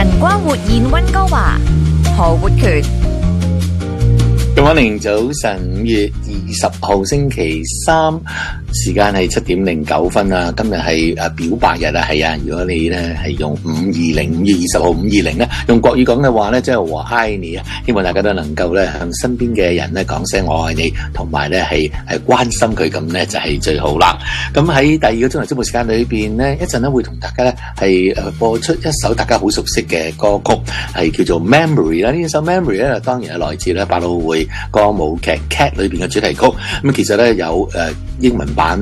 陽光活現溫哥華，何活權。 Good morning，早晨，5月20號星期三，時間係7:09啊。今日係表白日啊，係啊。如果你咧係用5月20號520咧，用國語講嘅話咧，即係我愛你啊。希望大家都能夠咧向身邊嘅人咧講聲我愛你，同埋咧係關心佢，咁咧就係最好啦。咁喺第二個鐘頭節目時間裏邊咧，一陣咧會同大家咧係播出一首大家好熟悉嘅歌曲，係叫做 Memory 啦。呢首 Memory 咧當然係來自咧百老匯歌舞劇 Cat 裏邊嘅主題曲。咁其實咧有英文版